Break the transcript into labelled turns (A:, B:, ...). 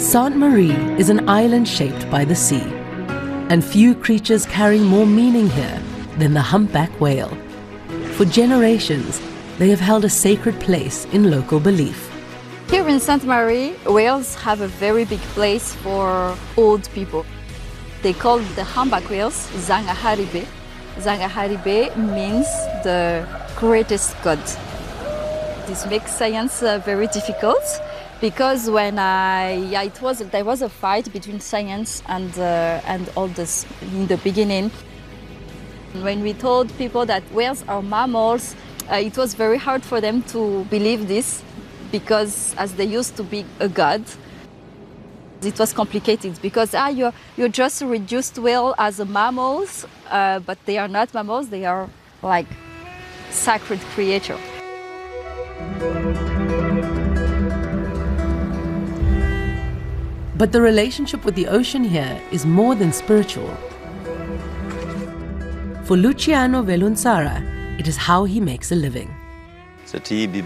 A: Sainte Marie is an island shaped by the sea, and few creatures carry more meaning here than the humpback whale. For generations, they have held a sacred place in local belief.
B: Here in Sainte Marie, whales have a very big place for old people. They call the humpback whales Zangaharibe. Zangaharibe means the greatest god. This makes science very difficult because there was a fight between science and all this in the beginning. When we told people that whales are mammals, it was very hard for them to believe this because as they used to be a god, it was complicated because you just reduced whale as a mammals, but they are not mammals, they are like sacred creature.
A: But the relationship with the ocean here is more than spiritual. For Luciano Velunzara, it is how he makes a living.